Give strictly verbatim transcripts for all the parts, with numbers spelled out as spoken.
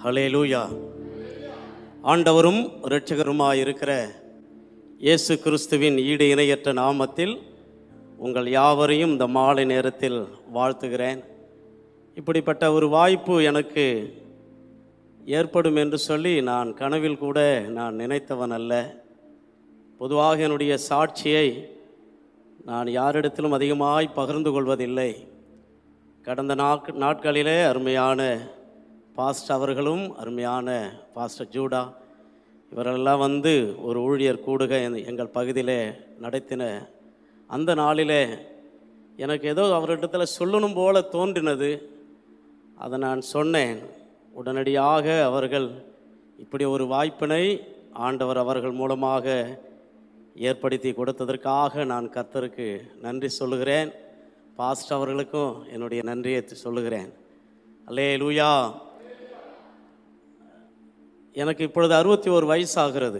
ஹல்லேலூயா. ஆண்டவரும் இரட்சகருமாய் இருக்கிற இயேசு கிறிஸ்துவின் ஈடு இணையற்ற நாமத்தில் உங்கள் யாவரையும் இந்த மாலை நேரத்தில் வாழ்த்துகிறேன். இப்படிப்பட்ட ஒரு வாய்ப்பு எனக்கு ஏற்படும் என்று சொல்லி நான் கனவில் கூட நான் நினைத்தவன் அல்ல. பொதுவாக என்னுடைய சாட்சியை நான் யாரிடத்திலும் அதிகமாய் பகிர்ந்து கொள்வதில்லை. கடந்த நாட் நாட்களிலே அருமையான பாஸ்டர் அவர்களும் அருமையான பாஸ்டர் ஜூடா இவரெல்லாம் வந்து ஒரு ஊழியர் கூடுகை எங்கள் பகுதியிலே நடத்தின அந்த நாளிலே எனக்கு ஏதோ அவரிடத்தில் சொல்லணும் போல தோன்றினது. அதை நான் சொன்னேன். உடனடியாக அவர்கள் இப்படி ஒரு வாய்ப்பினை ஆண்டவர் அவர்கள் மூலமாக ஏற்படுத்தி கொடுத்ததற்காக நான் கர்த்தருக்கு நன்றி சொல்லுகிறேன். பாஸ்டர் அவர்களுக்கும் என்னுடைய நன்றியை சொல்லுகிறேன். அல்லேலூயா. எனக்கு இப்பொழுது அறுபத்தி ஒரு வயசாகிறது.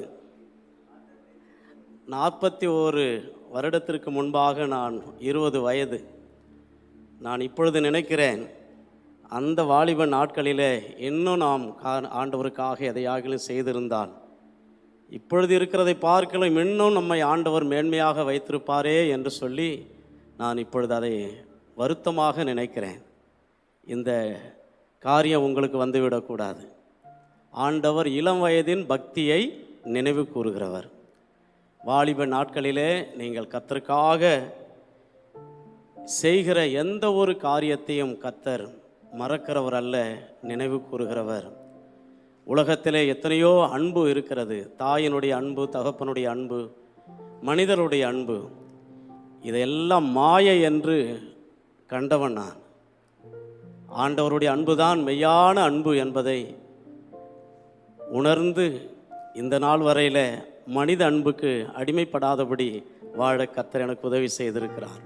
நாற்பத்தி ஒரு வருடத்திற்கு முன்பாக நான் இருபது வயது. நான் இப்பொழுது நினைக்கிறேன், அந்த வாலிப நாட்களிலே இன்னும் நாம் ஆண்டவருக்காக எதையாகிலும் செய்திருந்தால் இப்பொழுது இருக்கிறதை பார்க்கலாம் இன்னும் நம்மை ஆண்டவர் மேன்மையாக வைத்திருப்பாரே என்று சொல்லி நான் இப்பொழுது அதை வருத்தமாக நினைக்கிறேன். இந்த காரியம் உங்களுக்கு வந்துவிடக்கூடாது. ஆண்டவர் இளம் வயதின் பக்தியை நினைவு கூறுகிறவர். வாலிப நாட்களிலே நீங்கள் கர்த்தருக்காக செய்கிற எந்த ஒரு காரியத்தையும் கர்த்தர் மறக்கிறவர் அல்ல, நினைவு கூறுகிறவர். உலகத்திலே எத்தனையோ அன்பு இருக்கிறது. தாயினுடைய அன்பு, தகப்பனுடைய அன்பு, மனிதருடைய அன்பு, இதையெல்லாம் மாயை என்று கண்டவன் நான். ஆண்டவருடைய அன்புதான் மெய்யான அன்பு என்பதை உணர்ந்து இந்த நாள் வரையில் மனித அன்புக்கு அடிமைப்படாதபடி வாழ கர்த்தர் எனக்கு உதவி செய்திருக்கிறார்.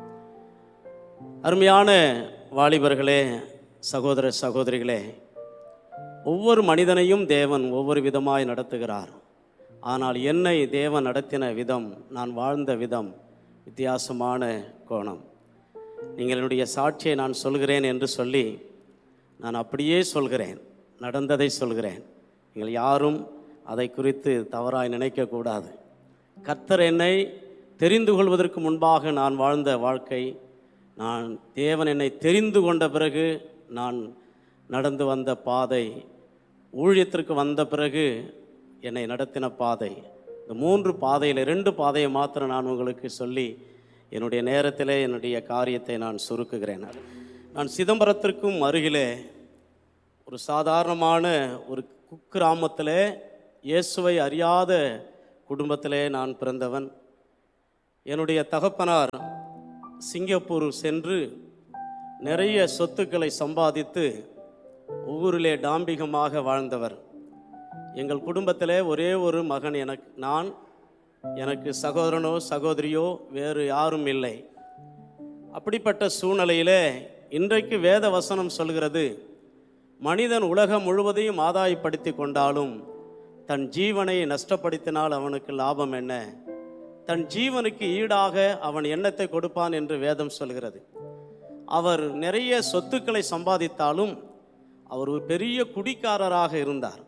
அருமையான வாலிபர்களே, சகோதர சகோதரிகளே, ஒவ்வொரு மனிதனையும் தேவன் ஒவ்வொரு விதமாய் நடத்துகிறார். ஆனால் என்னை தேவன் நடத்தின விதம், நான் வாழ்ந்த விதம் வித்தியாசமான கோணம். நீங்கள் என்னுடைய சாட்சியை நான் சொல்கிறேன் என்று சொல்லி நான் அப்படியே சொல்கிறேன், நடந்ததை சொல்கிறேன். நீங்கள் யாரும் அதை குறித்து தவறாய் நினைக்கக்கூடாது. கர்த்தர் என்னை தெரிந்து கொள்வதற்கு முன்பாக நான் வாழ்ந்த வாழ்க்கை, நான் தேவன் என்னை தெரிந்து கொண்ட பிறகு நான் நடந்து வந்த பாதை, ஊழியத்திற்கு வந்த பிறகு என்னை நடத்தின பாதை, இந்த மூன்று பாதையில் ரெண்டு பாதையை மாத்திரம் நான் உங்களுக்கு சொல்லி என்னுடைய நேரத்திலே என்னுடைய காரியத்தை நான் சுருக்குகிறேன். நான் சிதம்பரத்திற்கும் அருகிலே ஒரு சாதாரணமான ஒரு குக்கிராமத்தில் இயேசுவை அறியாத குடும்பத்திலே நான் பிறந்தவன். என்னுடைய தகப்பனார் சிங்கப்பூர் சென்று நிறைய சொத்துக்களை சம்பாதித்து ஊரிலே டாம்பிகமாக வாழ்ந்தவர். எங்கள் குடும்பத்தில் ஒரே ஒரு மகன் எனக்கு, நான், எனக்கு சகோதரனோ சகோதரியோ வேறு யாரும் இல்லை. அப்படிப்பட்ட சூழ்நிலையிலே இன்றைக்கு வேத வசனம் சொல்கிறது, மனிதன் உலகம் முழுவதையும் ஆதாயப்படுத்தி கொண்டாலும் தன் ஜீவனை நஷ்டப்படுத்தினால் அவனுக்கு லாபம் என்ன? தன் ஜீவனுக்கு ஈடாக அவன் எண்ணத்தை கொடுப்பான் என்று வேதம் சொல்கிறது. அவர் நிறைய சொத்துக்களை சம்பாதித்தாலும் அவர் ஒரு பெரிய குடிக்காரராக இருந்தார்.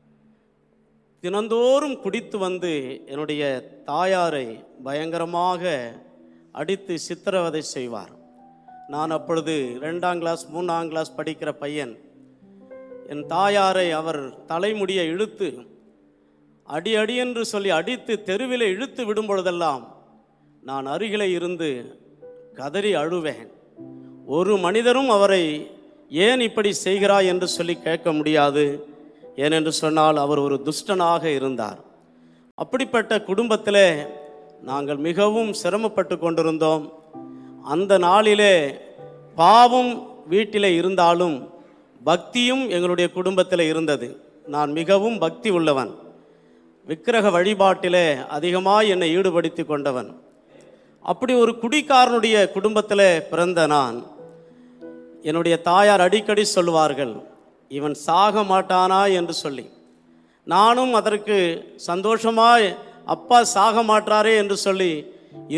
தினந்தோறும் குடித்து வந்து என்னுடைய தாயாரை பயங்கரமாக அடித்து சித்திரவதை செய்வார். நான் அப்பொழுது ரெண்டாம் கிளாஸ் மூணாம் கிளாஸ் படிக்கிற பையன். என் தாயாரை அவர் தலைமுடியை இழுத்து அடி அடி என்று சொல்லி அடித்து தெருவிலே இழுத்து விடும் பொழுதெல்லாம் நான் அருகிலே இருந்து கதறி அழுவேன். ஒரு மனிதரும் அவரை ஏன் இப்படி செய்கிறாய் என்று சொல்லி கேட்க முடியாது. ஏனென்று சொன்னால் அவர் ஒரு துஷ்டனாக இருந்தார். அப்படிப்பட்ட குடும்பத்திலே நாங்கள் மிகவும் சிரமப்பட்டு கொண்டிருந்தோம். அந்த நாளிலே பாவம் வீட்டிலே இருந்தாலும் பக்தியும் எங்களுடைய குடும்பத்தில் இருந்தது. நான் மிகவும் பக்தி உள்ளவன். விக்கிரக வழிபாட்டிலே அதிகமாக என்னை ஈடுபடுத்தி கொண்டவன். அப்படி ஒரு குடிக்காரனுடைய குடும்பத்தில் பிறந்த நான், என்னுடைய தாயார் அடிக்கடி சொல்லுவார்கள், இவன் சாக மாட்டானா என்று சொல்லி. நானும் அதற்கு சந்தோஷமாய் அப்பா சாக மாட்டாரே என்று சொல்லி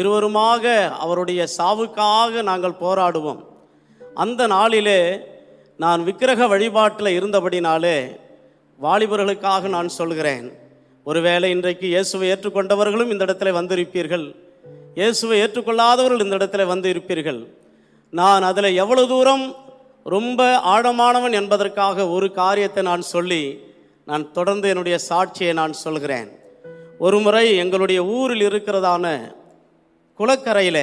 இருவருமாக அவருடைய சாவுக்காக நாங்கள் போராடுவோம். அந்த நாளிலே நான் விக்கிரக வழிபாட்டில் இருந்தபடினாலே வாலிபர்களுக்காக நான் சொல்கிறேன். ஒருவேளை இன்றைக்கு இயேசுவை ஏற்றுக்கொண்டவர்களும் இந்த இடத்துல வந்திருப்பீர்கள், இயேசுவை ஏற்றுக்கொள்ளாதவர்கள் இந்த இடத்துல வந்து இருப்பீர்கள். நான் அதில் எவ்வளவு தூரம் ரொம்ப ஆழமானவன் என்பதற்காக ஒரு காரியத்தை நான் சொல்லி நான் தொடர்ந்து என்னுடைய சாட்சியை நான் சொல்கிறேன். ஒரு முறை எங்களுடைய ஊரில் இருக்கிறதான குளக்கரையில்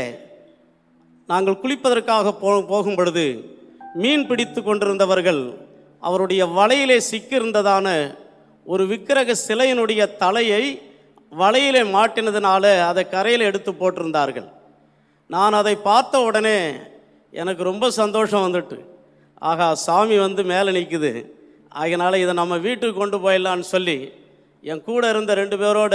நாங்கள் குளிப்பதற்காக போ போகும் பொழுது மீன் பிடித்து கொண்டிருந்தவர்கள் அவருடைய வலையிலே சிக்கியிருந்ததான ஒரு விக்கிரக சிலையினுடைய தலையை வலையிலே மாட்டினதுனால அதை கரையில் எடுத்து போட்டிருந்தார்கள். நான் அதை பார்த்த உடனே எனக்கு ரொம்ப சந்தோஷம் வந்துட்டு, ஆகா சாமி வந்து மேலே நிற்குது, அதனால் இதை நம்ம வீட்டுக்கு கொண்டு போயிடலான்னு சொல்லி என் கூட இருந்த ரெண்டு பேரோட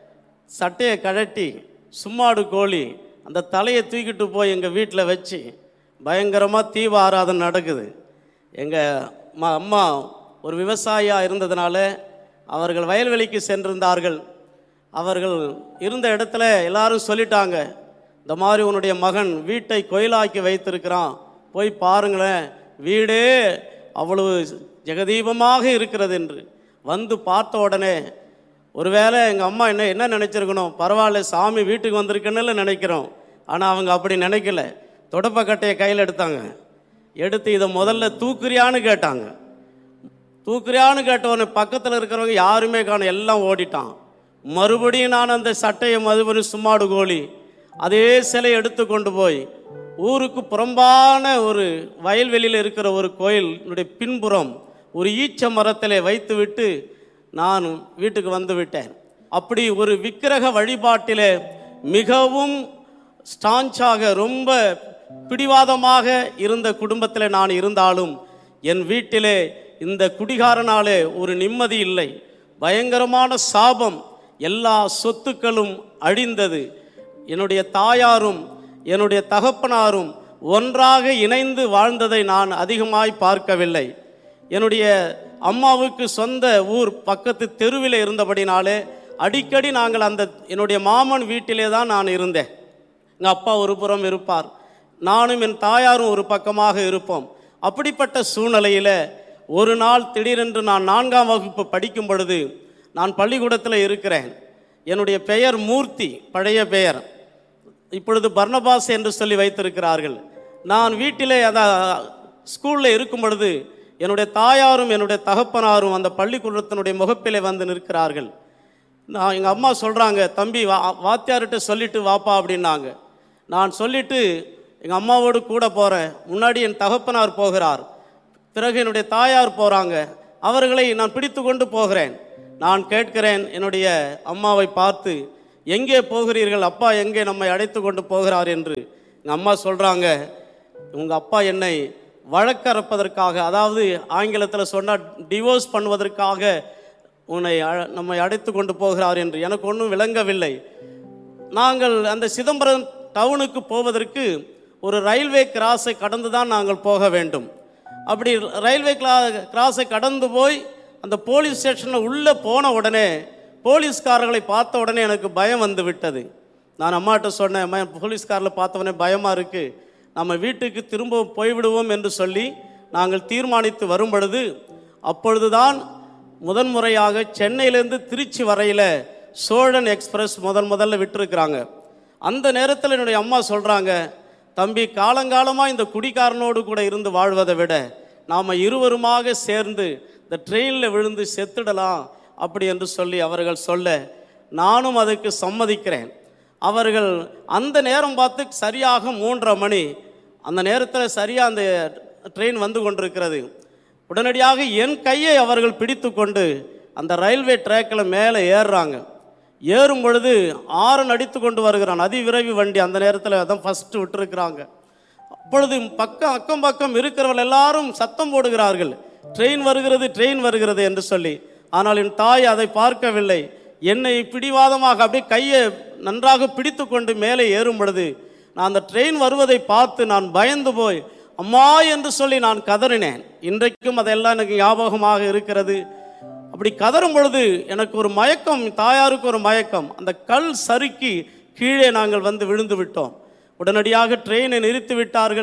சட்டையை கழட்டி சும்மாடு கோழி அந்த தலையை தூக்கிட்டு போய் எங்கள் வீட்டில் வச்சு பயங்கரமாக தீப ஆராதனை நடக்குது. எங்கள் மா அம்மா ஒரு விவசாயியாக இருந்ததுனால அவர்கள் வயல்வெளிக்கு சென்றிருந்தார்கள். அவர்கள் இருந்த இடத்துல எல்லாரும் சொல்லிட்டாங்க, இந்த மாதிரி உன்னுடைய மகன் வீட்டை கோயிலாக்கி வைத்திருக்கிறான், போய் பாருங்களேன், வீடே அவ்வளவு ஜெகதீபமாக இருக்கிறது என்று. வந்து பார்த்த உடனே ஒருவேளை எங்கள் அம்மா என்ன என்ன நினச்சிருக்கணும், பரவாயில்ல சாமி வீட்டுக்கு வந்திருக்குன்னு நினைக்கிறோம். ஆனால் அவங்க அப்படி நினைக்கல. தொடப்பக்கட்டையை கையில் எடுத்தாங்க, எடுத்து இதை முதல்ல தூக்குறியான்னு கேட்டாங்க. தூக்குறியான்னு கேட்டவொடனே பக்கத்தில் இருக்கிறவங்க யாருமே காணும், எல்லாம் ஓடிட்டான். மறுபடியும் நான் அந்த சட்டையை மறுபடி சும்மாடு கோழி அதே சிலை எடுத்து கொண்டு போய் ஊருக்கு புறம்பான ஒரு வயல்வெளியில் இருக்கிற ஒரு கோயிலுடைய பின்புறம் ஒரு ஈச்ச மரத்தில் வைத்து விட்டு நான் வீட்டுக்கு வந்து விட்டேன். அப்படி ஒரு விக்கிரக வழிபாட்டில் மிகவும் ஸ்டான்ச்சாக ரொம்ப பிடிவாதமாக இருந்த குடும்பத்தில் நான் இருந்தாலும் என் வீட்டிலே இந்த குடிகாரனாலே ஒரு நிம்மதி இல்லை. பயங்கரமான சாபம், எல்லா சொத்துக்களும் அழிந்தது. என்னுடைய தாயாரும் என்னுடைய தகப்பனாரும் ஒன்றாக இணைந்து வாழ்ந்ததை நான் அதிகமாய் பார்க்கவில்லை. என்னுடைய அம்மாவுக்கு சொந்த ஊர் பக்கத்து தெருவில் இருந்தபடினாலே அடிக்கடி நாங்கள் அந்த என்னுடைய மாமன் வீட்டிலே தான் நான் இருந்தேன். எங்கள் அப்பா ஒரு புறம் இருப்பார், நானும் என் தாயாரும் ஒரு பக்கமாக இருப்போம். அப்படிப்பட்ட சூழ்நிலையில் ஒரு நாள் திடீரென்று நான் நான்காம் வகுப்பு படிக்கும் பொழுது நான் பள்ளிக்கூடத்தில் இருக்கிறேன். என்னுடைய பெயர் மூர்த்தி, பழைய பெயர், இப்பொழுது பர்னபாஸ் என்று சொல்லி வைத்திருக்கிறார்கள். நான் வீட்டிலே அந்த ஸ்கூலில் இருக்கும் பொழுது என்னுடைய தாயாரும் என்னுடைய தகப்பனாரும் அந்த பள்ளிக்கூடத்தினுடைய முகப்பிலே வந்து நிற்கிறார்கள். நான் எங்கள் அம்மா சொல்கிறாங்க, தம்பி வா வாத்தியார்கிட்ட சொல்லிட்டு வாப்பா அப்படின்னாங்க. நான் சொல்லிவிட்டு எங்கள் அம்மாவோடு கூட போகிறேன். முன்னாடி என் தகப்பனார் போகிறார், பிறகு என்னுடைய தாயார் போகிறாங்க. அவர்களை நான் பிடித்து கொண்டு போகிறேன். நான் கேட்கிறேன் என்னுடைய அம்மாவை பார்த்து, எங்கே போகிறீர்கள், அப்பா எங்கே நம்மை அழைத்து கொண்டு போகிறார் என்று. எங்கள் அம்மா சொல்கிறாங்க, உங்கள் அப்பா என்னை வழக்கறப்பதற்காக, அதாவது ஆங்கிலத்தில் சொன்னால் டிவோர்ஸ் பண்ணுவதற்காக உன்னை நம்மை அழைத்து கொண்டு போகிறார் என்று. எனக்கு ஒன்றும் விளங்கவில்லை. நாங்கள் அந்த சிதம்பரம் டவுனுக்கு போவதற்கு ஒரு ரயில்வே கிராஸை கடந்து தான் நாங்கள் போக வேண்டும். அப்படி ரயில்வே கிளா கிராஸை கடந்து போய் அந்த போலீஸ் ஸ்டேஷனில் உள்ளே போன உடனே போலீஸ்காரர்களை பார்த்த உடனே எனக்கு பயம் வந்து விட்டது. நான் அம்மாட்ட சொன்னேன், போலீஸ்காரில் பார்த்தவொடனே பயமாக இருக்குது, நம்ம வீட்டுக்கு திரும்ப போய்விடுவோம் என்று சொல்லி நாங்கள் தீர்மானித்து வரும் பொழுது, அப்பொழுதுதான் முதன் முறையாக சென்னையிலேருந்து திருச்சி வரையில் சோழன் எக்ஸ்பிரஸ் முதன் முதல்ல விட்டுருக்குறாங்க. அந்த நேரத்தில் என்னுடைய அம்மா சொல்கிறாங்க, தம்பி காலங்காலமாக இந்த குடிகாரனோடு கூட இருந்து வாழ்வதை விட நாம் இருவருமாக சேர்ந்து இந்த ட்ரெயினில் விழுந்து செத்துடலாம் அப்படி என்று சொல்லி அவர்கள் சொல்ல நானும் அதுக்கு சம்மதிக்கிறேன். அவர்கள் அந்த நேரம் பார்த்து சரியாக மூன்றரை மணி, அந்த நேரத்தில் சரியாக அந்த ட்ரெயின் வந்து கொண்டிருக்கிறது. உடனடியாக என் கையை அவர்கள் பிடித்து கொண்டு அந்த ரயில்வே ட்ராக்கில் மேலே ஏறுறாங்க. ஏறும் பொழுது ஆரன் அடித்து கொண்டு வருகிறான் அதிவிரைவு வண்டி. அந்த நேரத்தில் அதான் ஃபஸ்ட்டு விட்டுருக்குறாங்க. அப்பொழுது பக்கம் அக்கம் பக்கம் இருக்கிறவர்கள் எல்லாரும் சத்தம் போடுகிறார்கள், ட்ரெயின் வருகிறது ட்ரெயின் வருகிறது என்று சொல்லி. ஆனால் என் தாய் அதை பார்க்கவில்லை. என்னை பிடிவாதமாக அப்படியே கையை நன்றாக பிடித்து கொண்டு மேலே ஏறும் பொழுது நான் அந்த ட்ரெயின் வருவதை பார்த்து நான் பயந்து போய் அம்மா என்று சொல்லி நான் கதறினேன். இன்றைக்கும் அதெல்லாம் எனக்கு ஞாபகமாக இருக்கிறது. அப்படி கதறும் பொழுது எனக்கு ஒரு மயக்கம், தாயாருக்கு ஒரு மயக்கம். அந்த கல் சறுக்கி கீழே நாங்கள் வந்து விழுந்து விட்டோம். உடனடியாக ட்ரெயினை நிறுத்தி விட்டார்கள்.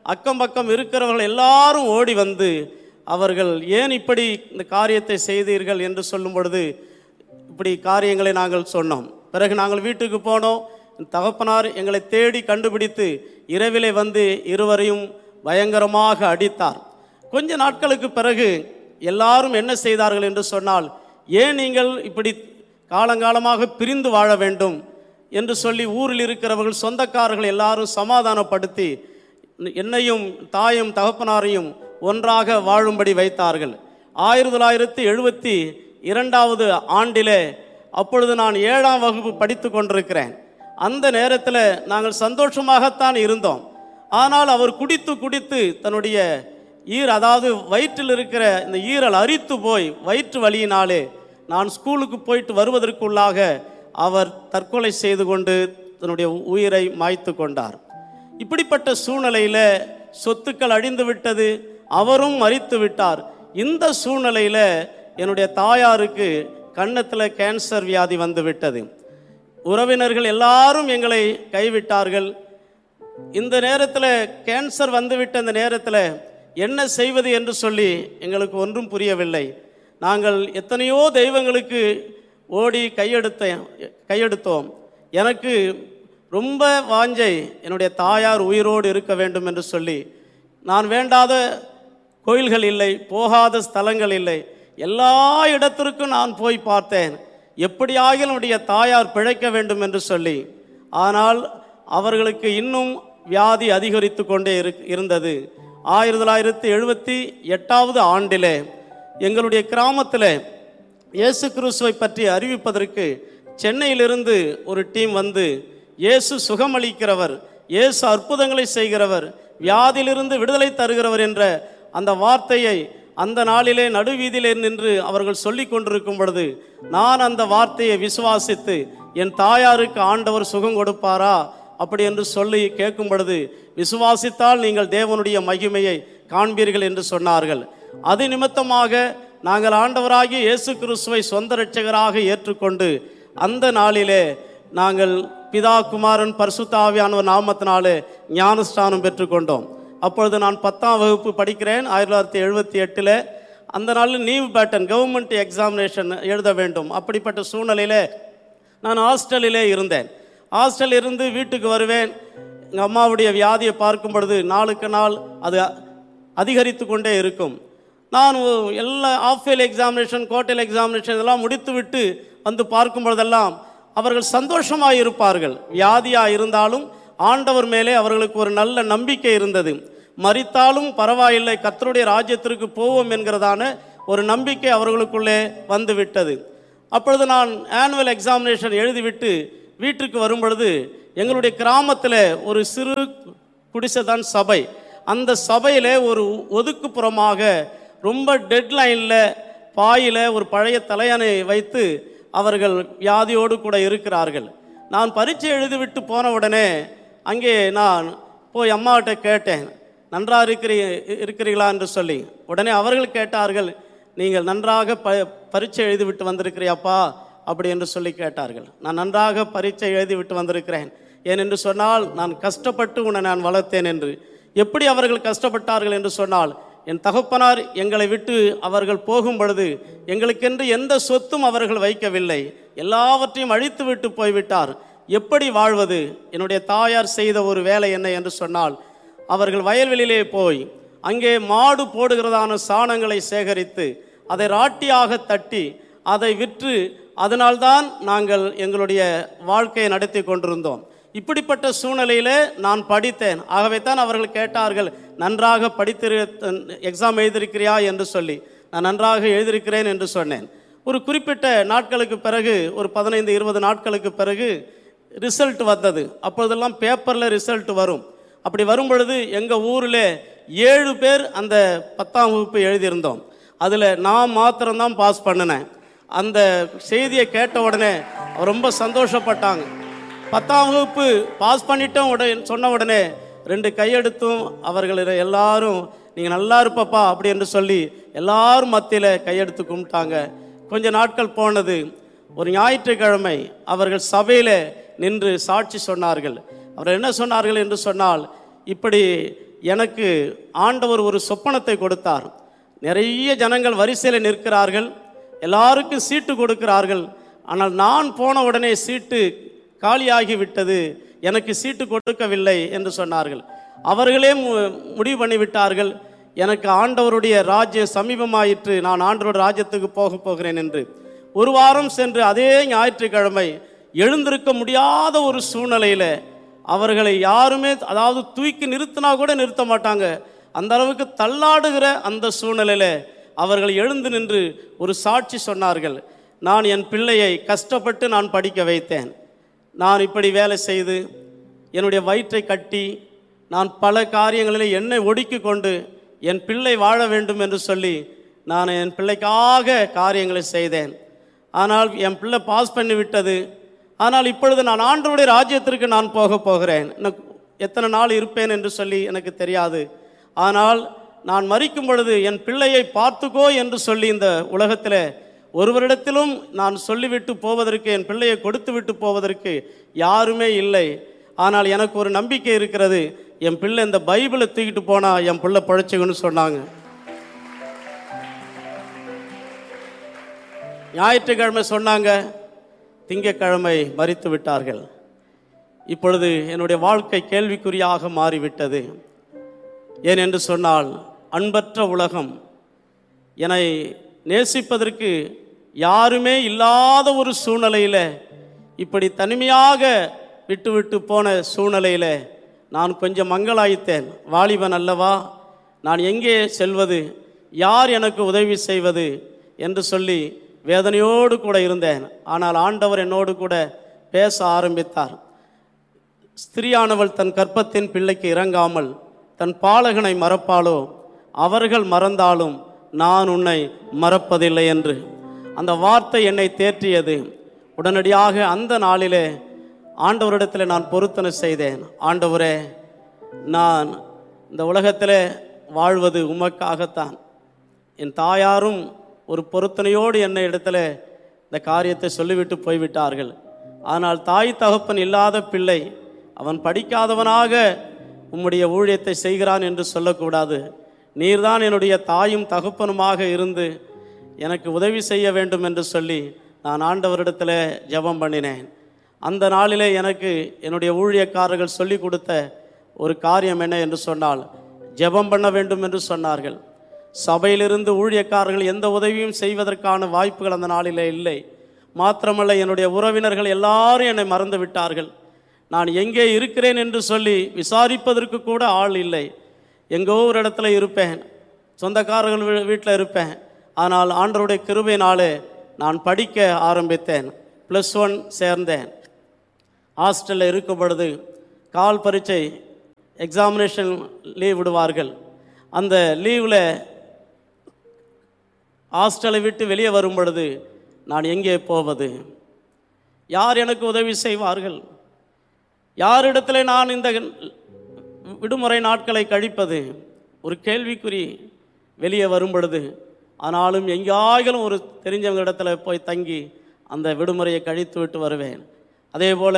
அக்கம் பக்கம் இருக்கிறவர்கள் எல்லாரும் ஓடி வந்து அவர்கள் ஏன் இப்படி இந்த காரியத்தை செய்தீர்கள் என்று சொல்லும் பொழுது இப்படி காரியங்களை நாங்கள் சொன்னோம். பிறகு நாங்கள் வீட்டுக்கு போனோம். தகப்பனார் எங்களை தேடி கண்டுபிடித்து இரவிலே வந்து இருவரையும் பயங்கரமாக அடித்தார். கொஞ்ச நாட்களுக்கு பிறகு எல்லாரும் என்ன செய்தார்கள் என்று சொன்னால், ஏன் நீங்கள் இப்படி காலங்காலமாக பிரிந்து வாழ வேண்டும் என்று சொல்லி ஊரில் இருக்கிறவர்கள் சொந்தக்காரர்கள் எல்லாரும் சமாதானப்படுத்தி என்னையும் தாயும் தகப்பனாரையும் ஒன்றாக வாழும்படி வைத்தார்கள். ஆயிரத்தி தொள்ளாயிரத்தி எழுபத்தி இரண்டாவது ஆண்டிலே, அப்பொழுது நான் ஏழாம் வகுப்பு படித்து கொண்டிருக்கிறேன். அந்த நேரத்தில் நாங்கள் சந்தோஷமாகத்தான் இருந்தோம். ஆனால் அவர் குடித்து குடித்து தன்னுடைய ஈர அதாவது வயிற்றில் இருக்கிற இந்த ஈரல் அரித்து போய் வயிற்று வலியினாலே நான் ஸ்கூலுக்கு போயிட்டு வருவதற்குள்ளாக அவர் தற்கொலை செய்து கொண்டு தன்னுடைய உயிரை மாய்த்து கொண்டார். இப்படிப்பட்ட சூழ்நிலையில் சொத்துக்கள் அழிந்து விட்டது, அவரும் மரித்து விட்டார். இந்த சூழ்நிலையில் என்னுடைய தாயாருக்கு கன்னத்தில் கேன்சர் வியாதி வந்து விட்டது. உறவினர்கள் எல்லாரும் எங்களை கைவிட்டார்கள். இந்த நேரத்தில் கேன்சர் வந்துவிட்ட இந்த நேரத்தில் என்ன செய்வது என்று சொல்லி எங்களுக்கு ஒன்றும் புரியவில்லை. நாங்கள் எத்தனையோ தெய்வங்களுக்கு ஓடி கையெடுத்த கையெடுத்தோம். எனக்கு ரொம்ப வாஞ்சை என்னுடைய தாயார் உயிரோடு இருக்க வேண்டும் என்று சொல்லி நான் வேண்டாத கோயில்கள் இல்லை, போகாத ஸ்தலங்கள் இல்லை, எல்லா இடத்திற்கும் நான் போய் பார்த்தேன், எப்படியாக என்னுடைய தாயார் பிழைக்க வேண்டும் என்று சொல்லி. ஆனால் அவர்களுக்கு இன்னும் வியாதி அதிகரித்து கொண்டே இருந்தது. ஆயிரத்தி தொள்ளாயிரத்தி எழுபத்தி எட்டாவது ஆண்டிலே எங்களுடைய கிராமத்தில் இயேசு கிறிஸ்துவை பற்றி அறிவிப்பதற்கு சென்னையிலிருந்து ஒரு டீம் வந்து, இயேசு சுகமளிக்கிறவர், இயேசு அற்புதங்களை செய்கிறவர், வியாதியிலிருந்து விடுதலை தருகிறவர் என்ற அந்த வார்த்தையை அந்த நாளிலே நடுவீதியிலே நின்று அவர்கள் சொல்லி கொண்டிருக்கும் பொழுது நான் அந்த வார்த்தையை விசுவாசித்து, என் தாயாருக்கு ஆண்டவர் சுகம் கொடுப்பாரா அப்படி என்று சொல்லி கேட்கும் பொழுது, விசுவாசித்தால் நீங்கள் தேவனுடைய மகிமையை காண்பீர்கள் என்று சொன்னார்கள். அது நிமித்தமாக நாங்கள் ஆண்டவராகிய இயேசு கிறிஸ்துவை சொந்த இரட்சகராக ஏற்றுக்கொண்டு அந்த நாளிலே நாங்கள் பிதா குமாரன் பரிசுத்த ஆவியானவர் நாமத்தினாலே ஞானஸ்தானம் பெற்றுக்கொண்டோம். அப்பொழுது நான் பத்தாம் வகுப்பு படிக்கிறேன். ஆயிரத்தி தொள்ளாயிரத்தி எழுபத்தி எட்டில் அந்த நாளில் நீவ் பேட்டன் கவர்மெண்ட் எக்ஸாமினேஷன் எழுத வேண்டும். அப்படிப்பட்ட சூழ்நிலையில் நான் ஹாஸ்டலிலே இருந்தேன். ஹாஸ்டல் இருந்து வீட்டுக்கு வருவேன். எங்கள் அம்மாவுடைய வியாதியை பார்க்கும் பொழுது நாளுக்கு நாள் அது அதிகரித்து கொண்டே இருக்கும். நான் எல்லா ஆஃபேல் எக்ஸாமினேஷன், கோட்டைல் எக்ஸாமினேஷன் இதெல்லாம் முடித்து விட்டு வந்து பார்க்கும் பொழுதெல்லாம் அவர்கள் சந்தோஷமாக இருப்பார்கள். வியாதியாக இருந்தாலும் ஆண்டவர் மேலே அவர்களுக்கு ஒரு நல்ல நம்பிக்கை இருந்தது. மரித்தாலும் பரவாயில்லை, கர்த்தருடைய ராஜ்யத்திற்கு போவோம் என்கிறதான ஒரு நம்பிக்கை அவர்களுக்குள்ளே வந்து விட்டது. அப்பொழுது நான் ஆனுவல் எக்ஸாமினேஷன் எழுதிவிட்டு வீட்டுக்கு வரும் பொழுது எங்களுடைய கிராமத்தில் ஒரு சிறு குடிசைதான் சபை. அந்த சபையில் ஒரு ஒதுக்குப்புறமாக ரொம்ப டெட்லைனில் பாயில் ஒரு பழைய தலையணை வைத்து அவர்கள் வியாதியோடு கூட இருக்கிறார்கள். நான் பரீட்சை எழுதிவிட்டு போன உடனே அங்கே நான் போய் அம்மாவிட்ட கேட்டேன், நன்றாக இருக்கிறீ இருக்கிறீங்களா என்று சொல்லி. உடனே அவர்கள் கேட்டார்கள், நீங்கள் நன்றாக ப பரீட்சை எழுதிவிட்டு வந்திருக்கிறியாப்பா அப்படி என்று சொல்லி கேட்டார்கள். நான் நன்றாக பரீட்சை எழுதிவிட்டு வந்திருக்கிறேன், ஏனென்று சொன்னால் நான் கஷ்டப்பட்டு உன்னை நான் வளர்த்தேன் என்று. எப்படி அவர்கள் கஷ்டப்பட்டார்கள் என்று சொன்னால், என் தகப்பனார் எங்களை விட்டு அவர்கள் போகும் பொழுது எங்களுக்கென்று எந்த சொத்தும் அவர்கள் வைக்கவில்லை, எல்லாவற்றையும் அழித்து விட்டு போய்விட்டார். எப்படி வாழ்வது? என்னுடைய தாயார் செய்த ஒரு வேலை என்ன என்று சொன்னால், அவர்கள் வயல்வெளியிலே போய் அங்கே மாடு போடுகிறதான சாணங்களை சேகரித்து அதை ராட்டியாக தட்டி அதை விற்று அதனால்தான் நாங்கள் எங்களுடைய வாழ்க்கையை நடத்தி கொண்டிருந்தோம். இப்படிப்பட்ட சூழ்நிலையில் நான் படித்தேன். ஆகவே தான் அவர்கள் கேட்டார்கள், நன்றாக படித்திரு எக்ஸாம் எழுதியிருக்கிறியா என்று சொல்லி. நான் நன்றாக எழுதியிருக்கிறேன் என்று சொன்னேன். ஒரு குறிப்பிட்ட நாட்களுக்கு பிறகு, ஒரு பதினைந்து இருபது நாட்களுக்கு பிறகு ரிசல்ட் வந்தது. அப்பொழுதெல்லாம் பேப்பரில் ரிசல்ட் வரும். அப்படி வரும் பொழுது எங்கள் ஊரில் ஏழு பேர் அந்த பத்தாம் வகுப்பு எழுதியிருந்தோம். அதில் நான் மாத்திரம்தான் பாஸ் பண்ணினேன். அந்த செய்தியை கேட்ட உடனே ரொம்ப சந்தோஷப்பட்டாங்க. பத்தாம் வகுப்பு பாஸ் பண்ணிட்டோம் உடனே சொன்ன உடனே ரெண்டு கையெடுத்தும் அவர்கள் எல்லாரும் நீங்கள் நல்லா இருப்பப்பா அப்படி என்று சொல்லி எல்லாரும் மத்தியில் கையெடுத்து கும்பிட்டாங்க. கொஞ்ச நாட்கள் போனது. ஒரு ஞாயிற்றுக்கிழமை அவர்கள் சபையில் நின்று சாட்சி சொன்னார்கள். அவர் என்ன சொன்னார்கள் என்று சொன்னால், இப்படி எனக்கு ஆண்டவர் ஒரு சொப்பனத்தை கொடுத்தார். நிறைய ஜனங்கள் வரிசையில் நிற்கிறார்கள், எல்லாருக்கும் சீட்டு கொடுக்கிறார்கள். ஆனால் நான் போன உடனே சீட்டு காலியாகி விட்டது, எனக்கு சீட்டு கொடுக்கவில்லை என்று சொன்னார்கள். அவர்களே முடிவு பண்ணிவிட்டார்கள், எனக்கு ஆண்டவருடைய ராஜ்யம் சமீபமாயிற்று, நான் ஆண்டவருடைய ராஜ்யத்துக்கு போக போகிறேன் என்று. ஒரு வாரம் சென்று அதே ஞாயிற்றுக்கிழமை எழுந்திருக்க முடியாத ஒரு சூழ்நிலையில் அவர்களை யாருமே, அதாவது தூக்கி நிறுத்தினா கூட நிறுத்த மாட்டாங்க, அந்த அளவுக்கு தள்ளாடுகிற அந்த சூழ்நிலையில் அவர்கள் எழுந்து நின்று ஒரு சாட்சி சொன்னார்கள். நான் என் பிள்ளையை கஷ்டப்பட்டு நான் படிக்க வைத்தேன், நான் இப்படி வேலை செய்து என்னுடைய வயிற்றை கட்டி நான் பல காரியங்களில் என்னை ஒடுக்கி கொண்டு என் பிள்ளை வாழ வேண்டும் என்று சொல்லி நான் என் பிள்ளைக்காக காரியங்களை செய்தேன். ஆனால் என் பிள்ளை பாஸ் பண்ணி விட்டது. ஆனால் இப்பொழுது நான் ஆண்டவருடைய ராஜ்யத்திற்கு நான் போக போகிறேன், எனக்கு எத்தனை நாள் இருப்பேன் என்று சொல்லி எனக்கு தெரியாது. ஆனால் நான் மரிக்கும் பொழுது என் பிள்ளையை பார்த்துக்கோ என்று சொல்லி இந்த உலகத்தில் ஒருவரிடத்திலும் நான் சொல்லிவிட்டு போவதற்கு, என் பிள்ளையை கொடுத்து விட்டு போவதற்கு யாருமே இல்லை. ஆனால் எனக்கு ஒரு நம்பிக்கை இருக்கிறது, என் பிள்ளை இந்த பைபிளை தூக்கிட்டு போனால் என் பிள்ளை பழைச்சுக்கன்னு சொன்னாங்க. ஞாயிற்றுக்கிழமை சொன்னாங்க, திங்கட்கிழமை மரித்து விட்டார்கள். இப்பொழுது என்னுடைய வாழ்க்கை கேள்விக்குறியாக மாறிவிட்டது. ஏன் என்று சொன்னால், அன்பற்ற உலகம், என்னை நேசிப்பதற்கு யாருமே இல்லாத ஒரு சூழ்நிலையில், இப்படி தனிமையாக விட்டு விட்டு போன சூழ்நிலையில் நான் கொஞ்சம் மங்களாய்த்தேன். வாலிபன் அல்லவா, நான் எங்கே செல்வது, யார் எனக்கு உதவி செய்வது என்று சொல்லி வேதனையோடு கூட இருந்தேன். ஆனால் ஆண்டவர் என்னோடு கூட பேச ஆரம்பித்தார். ஸ்திரியானவள் தன் கற்பத்தின் பிள்ளைக்கு இறங்காமல் தன் பாலகனை மறப்பாளோ, அவர்கள் மறந்தாலும் நான் உன்னை மறப்பதில்லை என்று அந்த வார்த்தை என்னை தேற்றியது. உடனடியாக அந்த நாளிலே ஆண்டவரிடத்தில் நான் பொருத்தனை செய்தேன். ஆண்டவரே, நான் இந்த உலகத்தில் வாழ்வது உமக்காகத்தான். என் தாயாரும் ஒரு பொருத்தனையோடு என்னை இடத்துல இந்த காரியத்தை சொல்லிவிட்டு போய்விட்டார்கள். ஆனால் தாய் தகப்பன் இல்லாத பிள்ளை, அவன் படிக்காதவனாக உம்முடைய ஊழியத்தை செய்கிறான் என்று சொல்லக்கூடாது. நீர்தான் என்னுடைய தாயும் தகப்பனுமாக இருந்து எனக்கு உதவி செய்ய வேண்டும் என்று சொல்லி நான் ஆண்டவரிடத்தில் ஜெபம் பண்ணினேன். அந்த நாளிலே எனக்கு என்னுடைய ஊழியக்காரர்கள் சொல்லி கொடுத்த ஒரு காரியம் என்ன என்று சொன்னால், ஜெபம் பண்ண வேண்டும் என்று சொன்னார்கள். சபையிலிருந்து ஊழியக்காரர்கள் எந்த உதவியும் செய்வதற்கான வாய்ப்புகள் அந்த நாளிலே இல்லை. மாத்திரமல்ல, என்னுடைய உறவினர்கள் எல்லாரும் என்னை மறந்து விட்டார்கள். நான் எங்கே இருக்கிறேன் என்று சொல்லி விசாரிப்பதற்கு கூட ஆள் இல்லை. எங்கோ ஒரு இடத்துல இருப்பேன், சொந்தக்காரர்கள் வீட்டில் இருப்பேன். ஆனால் ஆண்டவருடைய கிருபையினாலே நான் படிக்க ஆரம்பித்தேன். ப்ளஸ் ஒன் சேர்ந்தேன். ஹாஸ்டலில் இருக்கும் பொழுது கால் பரீட்சை எக்ஸாமினேஷன் லீவ் விடுவார்கள். அந்த லீவில் ஹாஸ்டலை விட்டு வெளியே வரும் பொழுது நான் எங்கே போவது, யார் எனக்கு உதவி செய்வார்கள், யாரிடத்தில் நான் இந்த விடுமுறை நாட்களை கழிப்பது, ஒரு கேள்விக்குறி வெளியே வரும் பொழுது. ஆனாலும் எங்கேயாயிலும் ஒரு தெரிஞ்சவங்க இடத்துல போய் தங்கி அந்த விடுமுறையை கழித்து விட்டு வருவேன். அதே போல்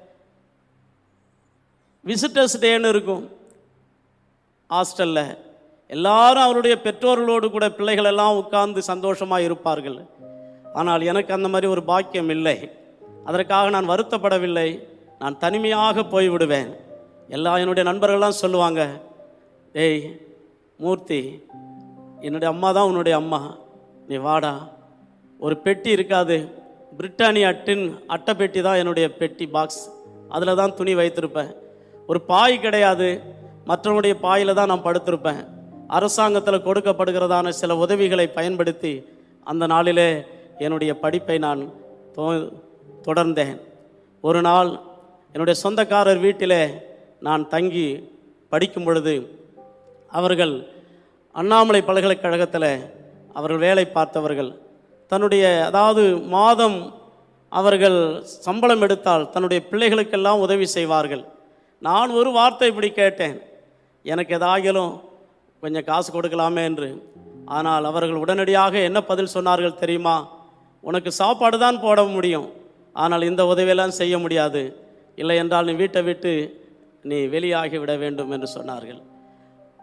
விசிட்டர்ஸ் டேன்னு இருக்கும் ஹாஸ்டலில், எல்லாரும் அவருடைய பெற்றோர்களோடு கூட பிள்ளைகள் எல்லாம் உட்கார்ந்து சந்தோஷமாக இருப்பார்கள். ஆனால் எனக்கு அந்த மாதிரி ஒரு பாக்கியம் இல்லை. அதற்காக நான் வருத்தப்படவில்லை. நான் தனிமையாக போய்விடுவேன். எல்லா என்னுடைய நண்பர்கள்லாம் சொல்லுவாங்க, ஏய் மூர்த்தி, என்னுடைய அம்மா தான் உன்னுடைய அம்மா, நீ வாடா. ஒரு பெட்டி இருக்காது, பிரிட்டானியா டின் அட்டை பெட்டி தான் என்னுடைய பெட்டி பாக்ஸ், அதில் தான் துணி வைத்திருப்பேன். ஒரு பாய் கிடையாது, மற்றவனுடைய பாயில் தான் நான் படுத்திருப்பேன். அரசாங்கத்தில் கொடுக்கப்படுகிறதான சில உதவிகளை பயன்படுத்தி அந்த நாளிலே என்னுடைய படிப்பை நான் தொடர்ந்தேன். ஒரு நாள் என்னுடைய சொந்தக்காரர் வீட்டிலே நான் தங்கி படிக்கும் பொழுது, அவர்கள் அண்ணாமலை பல்கலைக்கழகத்தில் அவர்கள் வேலை பார்த்தவர்கள், தன்னுடைய அதாவது மாதம் அவர்கள் சம்பளம் எடுத்தால் தன்னுடைய பிள்ளைகளுக்கெல்லாம் உதவி செய்வார்கள். நான் ஒரு வார்த்தை இப்படி கேட்டேன், எனக்கு எதாகிலும் கொஞ்சம் காசு கொடுக்கலாமே என்று. ஆனால் அவர்கள் உடனடியாக என்ன பதில் சொன்னார்கள் தெரியுமா? உனக்கு சாப்பாடு தான் போட முடியும், ஆனால் இந்த உதவியெல்லாம் செய்ய முடியாது, இல்லை என்றால் நீ வீட்டை விட்டு நீ வெளியாகி விட வேண்டும் என்று சொன்னார்கள்.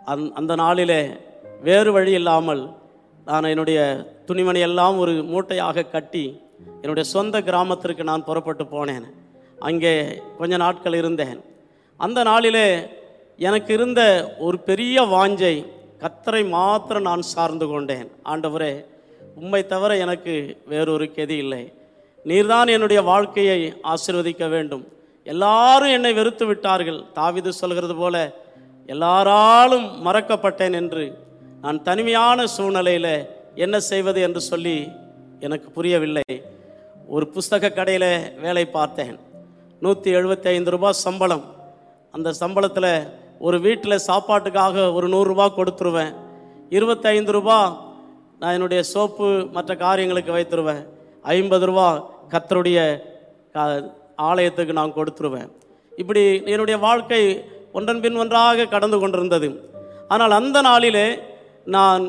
அந் அந்த நாளிலே வேறு வழி இல்லாமல் நான் என்னுடைய துணிமணியெல்லாம் ஒரு மூட்டையாக கட்டி என்னுடைய சொந்த கிராமத்திற்கு நான் புறப்பட்டு போனேன். அங்கே கொஞ்ச நாட்கள் இருந்தேன். அந்த நாளிலே எனக்கு இருந்த ஒரு பெரிய வாஞ்சை, கர்த்தரை மாத்திரம் நான் சார்ந்து கொண்டேன். ஆண்டவரே, உம்மை தவிர எனக்கு வேறொரு கெதி இல்லை. நீர்தான் என்னுடைய வாழ்க்கையை ஆசீர்வதிக்க வேண்டும். எல்லாரும் என்னை வெறுத்து விட்டார்கள். தாவீது சொல்கிறது போல எல்லாராலும் மறக்கப்பட்டேன் என்று. நான் தனிமையான சூழ்நிலையில் என்ன செய்வது என்று சொல்லி எனக்கு புரியவில்லை. ஒரு புஸ்தக கடையில் வேலை பார்த்தேன். நூற்றி எழுபத்தி ஐந்து ரூபாய் சம்பளம். அந்த சம்பளத்தில் ஒரு வீட்டில் சாப்பாட்டுக்காக ஒரு நூறுரூபா கொடுத்துருவேன். இருபத்தைந்து ரூபா நான் என்னுடைய சோப்பு மற்ற காரியங்களுக்கு வைத்துருவேன். ஐம்பது ரூபா கர்த்தருடைய ஆலயத்துக்கு நான் கொடுத்துருவேன். இப்படி என்னுடைய வாழ்க்கை ஒன்றன் பின் ஒன்றாக கடந்து கொண்டிருந்தது. ஆனால் அந்த நாளிலே நான்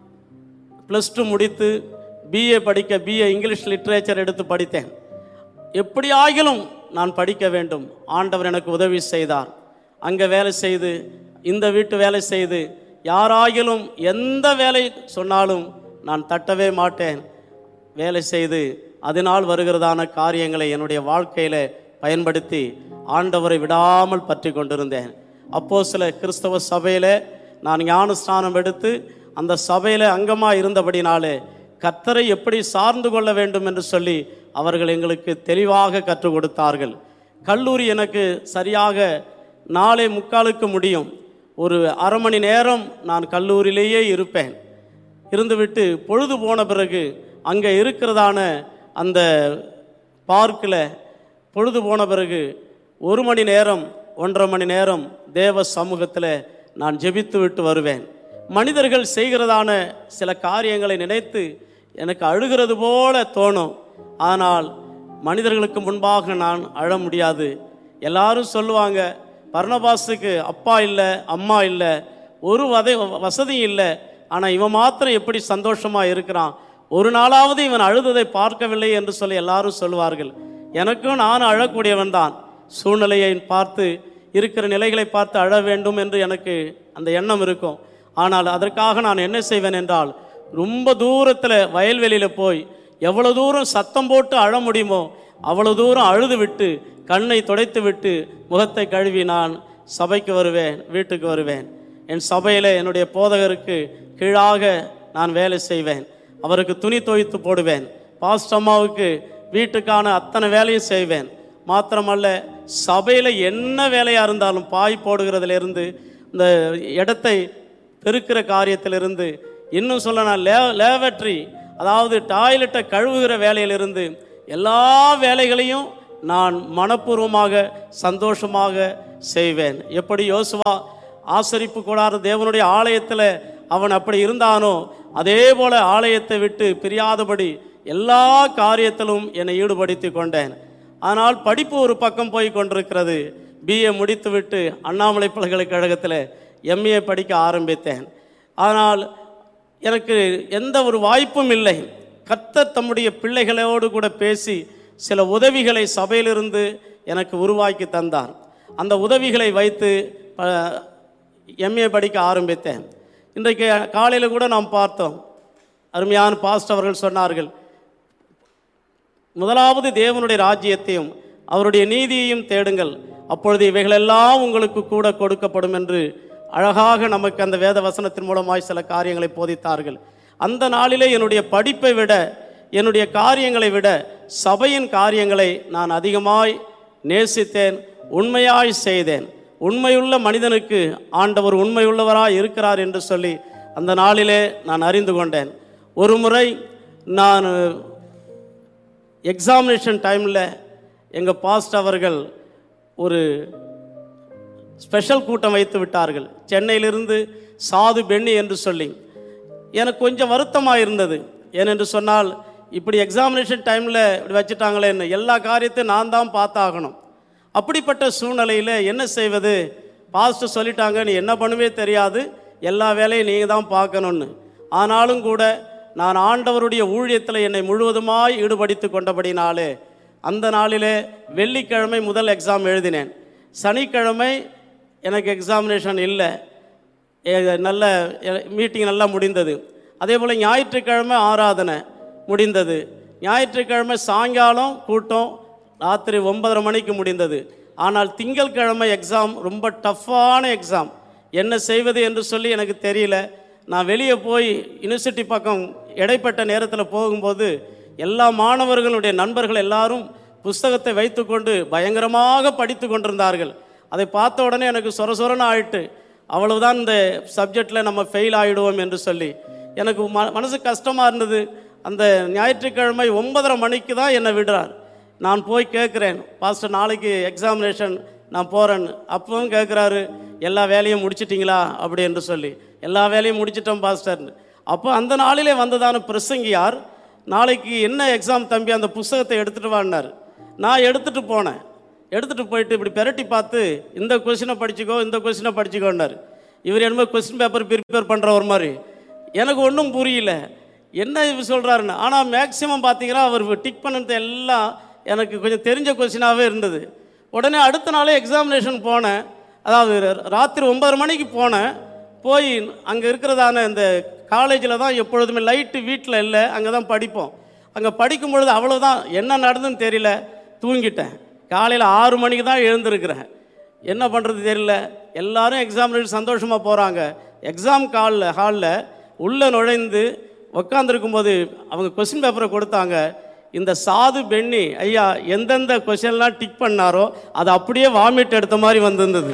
ப்ளஸ் டூ முடித்து பிஏ படிக்க பிஏ இங்கிலீஷ் லிட்ரேச்சர் எடுத்து படித்தேன். எப்படி ஆகிலும் நான் படிக்க வேண்டும். ஆண்டவர் எனக்கு உதவி செய்தார். அங்கே வேலை செய்து, இந்த வீட்டு வேலை செய்து, யாராகிலும் எந்த வேலை சொன்னாலும் நான் தட்டவே மாட்டேன். வேலை செய்து அதனால் வருகிறதான காரியங்களை என்னுடைய வாழ்க்கையில் பயன்படுத்தி ஆண்டவரை விடாமல் பற்றி கொண்டிருந்தேன். அப்போ சில கிறிஸ்தவ சபையில் நான் ஞானஸ்நானம் எடுத்து அந்த சபையில் அங்கமாக இருந்தபடினாலே கர்த்தரை எப்படி சார்ந்து கொள்ள வேண்டும் என்று சொல்லி அவர்கள் எங்களுக்கு தெளிவாக கற்றுக் கொடுத்தார்கள். கல்லூரி எனக்கு சரியாக நாளை முக்காலுக்கு முடியும். ஒரு அரை மணி நேரம் நான் கல்லூரியிலேயே இருப்பேன். இருந்துவிட்டு பொழுது போன பிறகு அங்கே இருக்கிறதான அந்த பார்க்கில் பொழுது போன பிறகு ஒரு மணி நேரம் ஒன்றரை மணி நேரம் தேவ சமூகத்தில் நான் ஜெபித்து விட்டு வருவேன். மனிதர்கள் செய்கிறதான சில காரியங்களை நினைத்து எனக்கு அழுகிறது போல தோணும். ஆனால் மனிதர்களுக்கு முன்பாக நான் அழ முடியாது. எல்லாரும் சொல்லுவாங்க, பர்னபாஸுக்கு அப்பா இல்லை, அம்மா இல்லை, ஒரு வதை வசதியும் இல்லை, ஆனால் இவன் மாத்திரம் எப்படி சந்தோஷமாக இருக்கிறான், ஒரு நாளாவது இவன் அழுததை பார்க்கவில்லை என்று சொல்லி எல்லாரும் சொல்லுவார்கள். எனக்கும் நான் அழக்கூடியவன் தான். சூழ்நிலையை பார்த்து, இருக்கிற நிலைகளை பார்த்து அழ வேண்டும் என்று எனக்கு அந்த எண்ணம் இருக்கும். ஆனால் அதற்காக நான் என்ன செய்வேன் என்றால், ரொம்ப தூரத்தில் வயல்வெளியில் போய் எவ்வளோ தூரம் சத்தம் போட்டு அழ முடியுமோ அவ்வளோ தூரம் அழுது விட்டு கண்ணை துடைத்து விட்டு முகத்தை கழுவி நான் சபைக்கு வருவேன், வீட்டுக்கு வருவேன். என் சபையில் என்னுடைய போதகருக்கு கீழாக நான் வேலை செய்வேன். அவருக்கு துணி துவைத்து போடுவேன். பாஸ்டர் அம்மாவுக்கு வீட்டுக்கான அத்தனை வேலையும் செய்வேன். மாத்திரமல்ல, சபையில் என்ன வேலையாக இருந்தாலும் பாய் போடுகிறதுலேருந்து இந்த இடத்தை பெருக்கிற காரியத்திலிருந்து, இன்னும் சொல்ல நான் லே லேவட்ரி அதாவது டாய்லெட்டை கழுவுகிற வேலையிலிருந்து எல்லா வேலைகளையும் நான் மனப்பூர்வமாக சந்தோஷமாக செய்வேன். எப்படி யோசுவா ஆசரிப்பு கூடாத தேவனுடைய ஆலயத்தில் அவன் அப்படி இருந்தானோ, அதே போல ஆலயத்தை விட்டு பிரியாதபடி எல்லா காரியத்திலும் என்னை ஈடுபடுத்தி கொண்டேன். ஆனால் படிப்பு ஒரு பக்கம் போய் கொண்டிருக்கிறது. பிஏ முடித்துவிட்டு அண்ணாமலை பல்கலைக்கழகத்தில் எம்ஏ படிக்க ஆரம்பித்தேன். ஆனால் எனக்கு எந்த ஒரு வாய்ப்பும் இல்லை. கர்த்தர் தம்முடைய பிள்ளைகளோடு கூட பேசி சில உதவிகளை சபையிலிருந்து எனக்கு உருவாக்கி தந்தார். அந்த உதவிகளை வைத்து எம்ஏ படிக்க ஆரம்பித்தேன். இன்றைக்கு காலையில் கூட நாம் பார்த்தோம், அருமையான பாஸ்டர் அவர்கள் சொன்னார்கள், முதலாவது தேவனுடைய ராஜ்யத்தையும் அவருடைய நீதியையும் தேடுங்கள், அப்பொழுது இவைகளெல்லாம் உங்களுக்கு கூட கொடுக்கப்படும் என்று அழகாக நமக்கு அந்த வேத வசனத்தின் மூலமாய் சில காரியங்களை போதித்தார்கள். அந்த நாளிலே என்னுடைய படிப்பை விட, என்னுடைய காரியங்களை விட சபையின் காரியங்களை நான் அதிகமாய் நேசித்தேன், உண்மையாய் செய்தேன். உண்மையுள்ள மனிதனுக்கு ஆண்டவர் உண்மையுள்ளவராய் இருக்கிறார் என்று சொல்லி அந்த நாளிலே நான் அறிந்து கொண்டேன். ஒரு முறை நான் எக்ஸாமினேஷன் டைமில் எங்கள் பாஸ்டர் அவர்கள் ஒரு ஸ்பெஷல் கூட்டம் வைத்து விட்டார்கள். சென்னையிலிருந்து சாது பெண்ணி என்று சொல்லி எனக்கு கொஞ்சம் வருத்தமாக இருந்தது. ஏனென்று சொன்னால், இப்படி எக்ஸாமினேஷன் டைமில் இப்படி வச்சுட்டாங்களே, என்ன எல்லா காரியத்தையும் நான் தான் பார்த்தாகணும். அப்படிப்பட்ட சூழ்நிலையில் என்ன செய்வது? பாஸ்டர் சொல்லிட்டாங்க, நீ என்ன பண்ணுவே தெரியாது, எல்லா வேலையும் நீங்கள் தான் பார்க்கணுன்னு. ஆனாலும் கூட நான் ஆண்டவருடைய ஊழியத்தில் என்னை முழுவதுமாய் ஈடுபடுத்தி கொண்டபடினாலே அந்த நாளிலே வெள்ளிக்கிழமை முதல் எக்ஸாம் எழுதினேன். சனிக்கிழமை எனக்கு எக்ஸாமினேஷன் இல்லை. நல்ல மீட்டிங் நல்லா முடிந்தது. அதே போல் ஞாயிற்றுக்கிழமை ஆராதனை முடிந்தது. ஞாயிற்றுக்கிழமை சாயங்காலம் கூட்டம் ராத்திரி ஒன்பதரை மணிக்கு முடிந்தது. ஆனால் திங்கட்கிழமை எக்ஸாம், ரொம்ப டஃப்பான எக்ஸாம். என்ன செய்வது என்று சொல்லி எனக்கு தெரியல. நான் வெளியே போய் யூனிவர்சிட்டி பக்கம் இடைப்பட்ட நேரத்தில் போகும்போது எல்லா மாணவர்களுடைய நண்பர்கள் எல்லாரும் புஸ்தகத்தை வைத்துக்கொண்டு பயங்கரமாக படித்து கொண்டிருந்தார்கள். அதை பார்த்த உடனே எனக்கு சொர சொரன்னு ஆயிட்டு, அவ்வளவுதான், இந்த சப்ஜெக்டில் நம்ம ஃபெயில் ஆகிடுவோம் என்று சொல்லி எனக்கு ம மனசு கஷ்டமாக இருந்தது. அந்த ஞாயிற்றுக்கிழமை ஒன்பதரை மணிக்கு தான் என்னை விடுறார். நான் போய் கேட்குறேன், பாஸ்டர் நாளைக்கு எக்ஸாமினேஷன் நான் போகிறேன்னு. அப்பவும் கேட்குறாரு, எல்லா வேலையும் முடிச்சிட்டிங்களா அப்படி என்று சொல்லி. எல்லா வேலையும் முடிச்சிட்டோம் பாஸ்டர்னு. அப்போ அந்த நாளிலே வந்ததான பிரசங்கியார், நாளைக்கு என்ன எக்ஸாம் தம்பி, அந்த புஸ்தகத்தை எடுத்துகிட்டு வான்னார். நான் எடுத்துகிட்டு போனேன். எடுத்துகிட்டு போயிட்டு இப்படி பெரட்டி பார்த்து, இந்த கொஸ்டினை படிச்சுக்கோ, இந்த கொஸ்டினை படிச்சுக்கோன்னார். இவர் என்னமோ கொஸ்டின் பேப்பர் ப்ரிப்பேர் பண்ணுற ஒரு மாதிரி. எனக்கு ஒன்றும் புரியல என்ன இவர் சொல்கிறாருன்னு. ஆனால் மேக்ஸிமம் பார்த்தீங்கன்னா அவர் டிக் பண்ணது எல்லாம் எனக்கு கொஞ்சம் தெரிஞ்ச கொஸ்டினாகவே இருந்தது. உடனே அடுத்த நாளே எக்ஸாமினேஷன் போனேன். அதாவது ராத்திரி ஒன்பது மணிக்கு போனேன். போய் அங்கே இருக்கிறதான இந்த காலேஜில் தான் எப்பொழுதுமே லைட்டு வீட்டில் இல்லை, அங்கே தான் படிப்போம். அங்கே படிக்கும் பொழுது அவ்வளோதான், என்ன நடந்துன்னு தெரியல, தூங்கிட்டேன். காலையில் ஆறு மணிக்கு தான் எழுந்திருக்கிறேன். என்ன பண்ணுறது தெரியல. எல்லோரும் எக்ஸாமினேஷன் சந்தோஷமாக போகிறாங்க. எக்ஸாம் காலில் ஹாலில் உள்ளே நுழைந்து உட்காந்துருக்கும்போது அவங்க கொஸ்டின் பேப்பரை கொடுத்தாங்க. இந்த சாது பெண்ணி ஐயா எந்தெந்த கொஸ்டின்லாம் டிக் பண்ணாரோ அது அப்படியே வாமிட் எடுத்த மாதிரி வந்திருந்தது.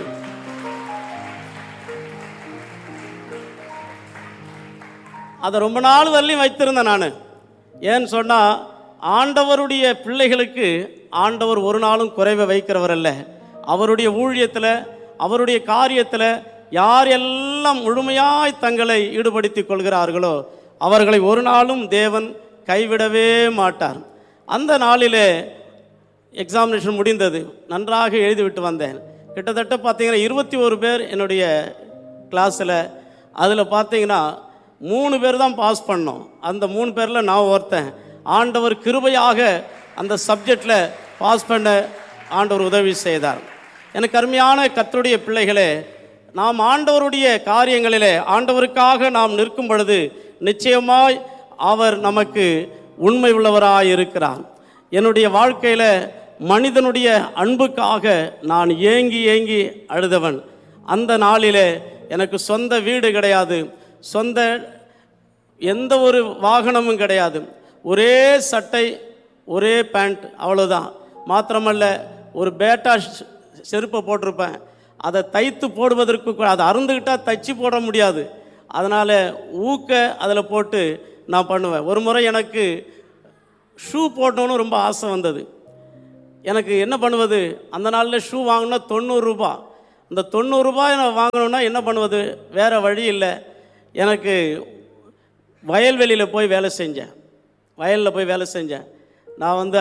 அதை ரொம்ப நாள் வரலையும் வைத்திருந்தேன் நான். ஏன்னு சொன்னால், ஆண்டவருடைய பிள்ளைகளுக்கு ஆண்டவர் ஒரு நாளும் குறைவை வைக்கிறவர் அல்ல. அவருடைய ஊழியத்தில், அவருடைய காரியத்தில் யார் எல்லாம் முழுமையாய் தங்களை ஈடுபடுத்தி கொள்கிறார்களோ அவர்களை ஒரு நாளும் தேவன் கைவிடவே மாட்டார். அந்த நாளிலே எக்ஸாமினேஷன் முடிந்தது. நன்றாக எழுதிவிட்டு வந்தேன். கிட்டத்தட்ட பார்த்தீங்கன்னா இருபத்தி ஒரு பேர் என்னுடைய கிளாஸில். அதில் பார்த்தீங்கன்னா மூணு பேர் தான் பாஸ் பண்ணோம். அந்த மூணு பேரில் நான் ஒருத்தன். ஆண்டவர் கிருபையாக அந்த சப்ஜெக்டில் பாஸ் பண்ண ஆண்டவர் உதவி செய்தார். எனக்கு அருமையான கர்த்தருடைய பிள்ளைகளே, நாம் ஆண்டவருடைய காரியங்களிலே ஆண்டவருக்காக நாம் நிற்கும் பொழுது நிச்சயமாய் அவர் நமக்கு உண்மை உள்ளவராக இருக்கிறார். என்னுடைய வாழ்க்கையில் மனிதனுடைய அன்புக்காக நான் ஏங்கி ஏங்கி அழுதவன். அந்த நாளிலே எனக்கு சொந்த வீடு கிடையாது, சொந்த எந்த ஒரு வாகனமும் கிடையாது. ஒரே சட்டை, ஒரே பேண்ட், அவ்வளோதான். மாத்திரமல்ல, ஒரு பேட்டா செருப்பை போட்டிருப்பேன். அதை தைத்து போடுவதற்கு அதை அருந்துக்கிட்டால் தைச்சி போட முடியாது. அதனால் ஊக்க அதில் போட்டு நான் பண்ணுவேன். ஒரு முறை எனக்கு ஷூ போட்டோன்னு ரொம்ப ஆசை வந்தது. எனக்கு என்ன பண்ணுவது, அந்த நாளில் ஷூ வாங்கினா தொண்ணூறுரூபா. இந்த தொண்ணூறுரூபாய் நான் வாங்கணுன்னா என்ன பண்ணுவது, வேறு வழி இல்லை. எனக்கு வயல்வெளியில் போய் வேலை செஞ்சேன். வயலில் போய் வேலை செஞ்சேன். நான் வந்து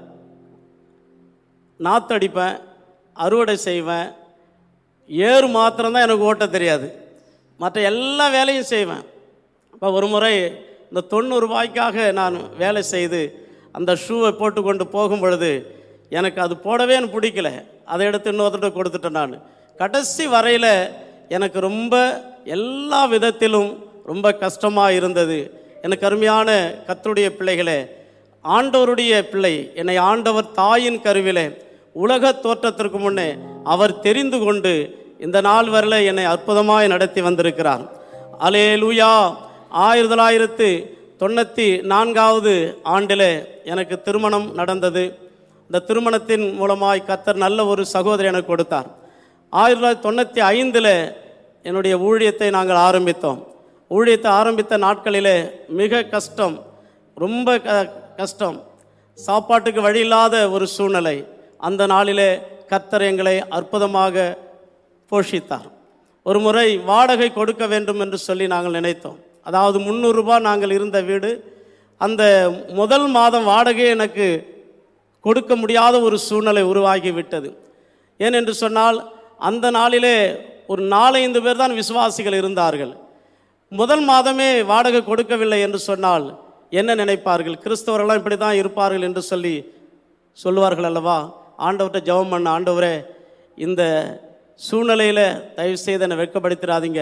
நாற்றடிப்பேன், அறுவடை செய்வேன். ஏறு மாத்திரம்தான் எனக்கு ஓட்ட தெரியாது, மற்ற எல்லா வேலையும் செய்வேன். அப்போ ஒரு முறை இந்த தொண்ணூறுரூபாய்க்காக நான் வேலை செய்து அந்த ஷூவை போட்டு கொண்டு போகும் பொழுது எனக்கு அது போடவே எனக்கு பிடிக்கல. அதை எடுத்து இன்னொருத்தர் கொடுத்துட்டேன். நான் கடைசி வரையில் எனக்கு ரொம்ப எல்லா விதத்திலும் ரொம்ப கஷ்டமாக இருந்தது. எனக்கு அருமையான கர்த்தருடைய பிள்ளைகளே, ஆண்டவருடைய பிள்ளை, என்னை ஆண்டவர் தாயின் கருவிலே உலக தோற்றத்திற்கு முன்னே அவர் தெரிந்து கொண்டு இந்த நாள் வரையில் என்னை அற்புதமாய் நடத்தி வந்திருக்கிறார். அல்லேலூயா. ஆயிரத்தி தொள்ளாயிரத்து தொண்ணூற்றி நான்காவது ஆண்டில் எனக்கு திருமணம் நடந்தது. இந்த திருமணத்தின் மூலமாய் கர்த்தர் நல்ல ஒரு சகோதரி எனக்கு கொடுத்தார். ஆயிரத்தி தொள்ளாயிரத்தி தொண்ணூற்றி ஐந்தில் என்னுடைய ஊழியத்தை நாங்கள் ஆரம்பித்தோம். ஊழியத்தை ஆரம்பித்த நாட்களிலே மிக கஷ்டம், ரொம்ப க கஷ்டம் சாப்பாட்டுக்கு வழி இல்லாத ஒரு சூழ்நிலை. அந்த நாளிலே கர்த்தர் எங்களை அற்புதமாக போஷித்தார். ஒரு முறை வாடகை கொடுக்க வேண்டும் என்று சொல்லி நாங்கள் நினைத்தோம். அதாவது முந்நூறுரூபா நாங்கள் இருந்த வீடு. அந்த முதல் மாதம் வாடகை எனக்கு கொடுக்க முடியாத ஒரு சூழ்நிலை உருவாகிவிட்டது. ஏனென்று சொன்னால், அந்த நாளிலே ஒரு நாலஞ்சு பேர் தான் விசுவாசிகள் இருந்தார்கள். முதல் மாதமே வாடகை கொடுக்கவில்லை என்று சொன்னால் என்ன நினைப்பார்கள்? கிறிஸ்தவர்கள்லாம் இப்படி தான் இருப்பார்கள் என்று சொல்லி சொல்லுவார்கள் அல்லவா? ஆண்டவர்கிட்ட ஜெபம் பண்ண, ஆண்டவரே இந்த சூழ்நிலையில் தயவு செய்து என்னை வெட்கப்படுத்திடாதீங்க,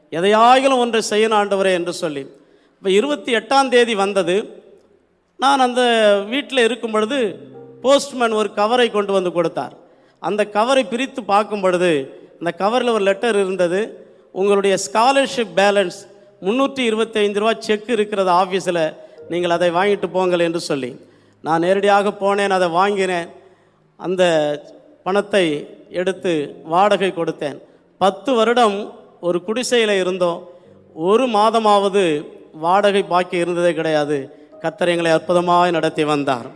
எதையாகிலும் ஒன்றை செய்யணும் ஆண்டவரே என்று சொல்லி. இப்போ இருபத்தி எட்டாம் தேதி வந்தது. நான் அந்த வீட்டில் இருக்கும் பொழுது போஸ்ட்மேன் ஒரு கவரை கொண்டு வந்து கொடுத்தார். அந்த கவரை பிரித்து பார்க்கும் பொழுது அந்த கவரில் ஒரு லெட்டர் இருந்தது. உங்களுடைய ஸ்காலர்ஷிப் பேலன்ஸ் முந்நூற்றி இருபத்தி ஐந்து ரூபா செக் இருக்கிறது ஆஃபீஸில், நீங்கள் அதை வாங்கிட்டு போங்கள் என்று சொல்லி நான் நேரடியாக போனேன். அதை வாங்கினேன். அந்த பணத்தை எடுத்து வாடகை கொடுத்தேன். பத்து வருடம் ஒரு குடிசையில் இருந்தோம். ஒரு மாதமாவது வாடகை பாக்கி இருந்ததே கிடையாது. கர்த்தர் எங்களை அற்புதமாய் நடத்தி வந்தார்.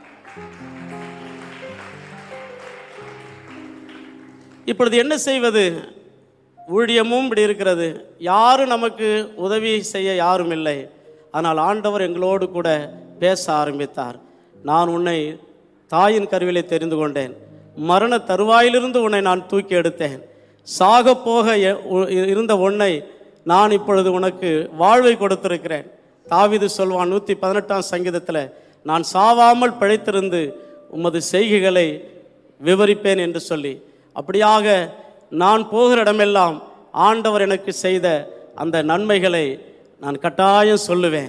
இப்பொழுது என்ன செய்வது? ஊழியமும் இப்படி இருக்கிறது, யாரும் நமக்கு உதவி செய்ய யாரும் இல்லை. ஆனால் ஆண்டவர் எங்களோடு கூட பேச ஆரம்பித்தார். நான் உன்னை தாயின் கருவிலே தெரிந்து கொண்டேன், மரண தருவாயிலிருந்து உன்னை நான் தூக்கி எடுத்தேன், சாக போக இருந்த உன்னை நான் இப்பொழுது உனக்கு வாழ்வை கொடுத்திருக்கிறேன். தாவீது சொல்வான் நூற்றி பதினெட்டாம் சங்கீதத்தில், நான் சாவாமல் பிழைத்திருந்து உமது செய்கைகளை விவரிப்பேன் என்று சொல்லி. அப்படியாக நான் போகிற இடமெல்லாம் ஆண்டவர் எனக்கு செய்த அந்த நன்மைகளை நான் கட்டாயம் சொல்லுவேன்.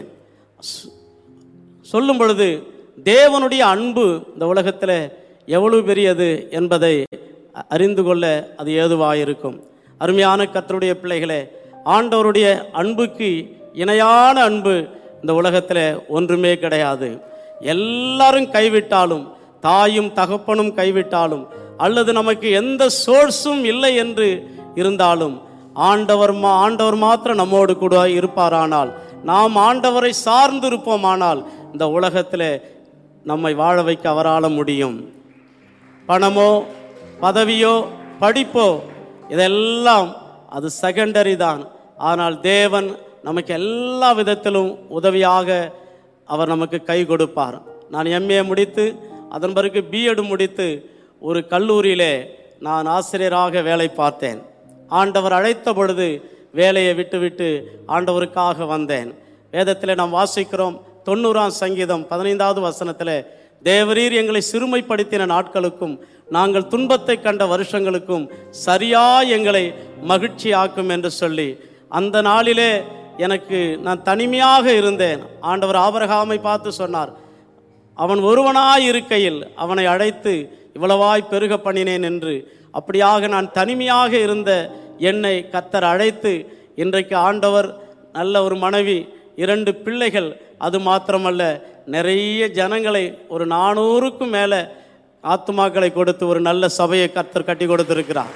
சொல்லும் பொழுது தேவனுடைய அன்பு இந்த உலகத்தில் எவ்வளவு பெரியது என்பதை அறிந்து கொள்ள அது ஏதுவாயிருக்கும். அருமையான கர்த்தருடைய பிள்ளைகளே, ஆண்டவருடைய அன்புக்கு இணையான அன்பு இந்த உலகத்தில் ஒன்றுமே கிடையாது. எல்லாரும் கைவிட்டாலும், தாயும் தகப்பனும் கைவிட்டாலும், அல்லது நமக்கு எந்த சோர்ஸும் இல்லை என்று இருந்தாலும், ஆண்டவர் மா ஆண்டவர் மாத்திரம் நம்மோடு கூட இருப்பாரானால், நாம் ஆண்டவரை சார்ந்து இருப்போமானால் இந்த உலகத்தில் நம்மை வாழ வைக்க அவரால் முடியும். பணமோ பதவியோ படிப்போ இதெல்லாம் அது செகண்டரி தான். ஆனால் தேவன் நமக்கு எல்லா விதத்திலும் உதவியாக அவர் நமக்கு கை கொடுப்பார். நான் எம்ஏ முடித்து அதன் பிறகு பிஎட் முடித்து ஒரு கல்லூரியிலே நான் ஆசிரியராக வேலை பார்த்தேன். ஆண்டவர் அழைத்த பொழுது வேலையை விட்டுவிட்டு ஆண்டவருக்காக வந்தேன். வேதத்தில் நாம் வாசிக்கிறோம், தொண்ணூறாம் சங்கீதம் பதினைந்தாவது வசனத்தில், தேவரீர் எங்களை சிறுமைப்படுத்தின நாட்களுக்கும் நாங்கள் துன்பத்தை கண்ட வருஷங்களுக்கும் சரியா எங்களை மகிழ்ச்சி ஆக்கும் என்று சொல்லி, அந்த நாளிலே எனக்கு நான் தனிமையாக இருந்தேன். ஆண்டவர் ஆபிரகாமை பார்த்து சொன்னார், அவன் ஒருவனாய் இருக்கையில் அவனை அழைத்து இவ்வளவாய் பெருக பண்ணினேன் என்று. அப்படியாக நான் தனிமையாக இருந்த என்னை கர்த்தர் அழைத்து இன்றைக்கு ஆண்டவர் நல்ல ஒரு மனைவி, இரண்டு பிள்ளைகள், அது மாத்திரமல்ல நிறைய ஜனங்களை, ஒரு நானூறுக்கும் மேலே ஆத்துமாக்களை கொடுத்து ஒரு நல்ல சபையை கர்த்தர் கட்டி கொடுத்திருக்கிறார்.